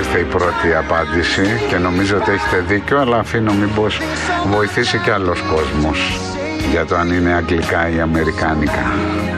είστε η πρώτη απάντηση και νομίζω ότι έχετε δίκιο, αλλά αφήνω μήπως βοηθήσει και άλλος κόσμος για το αν είναι αγγλικά ή αμερικάνικα.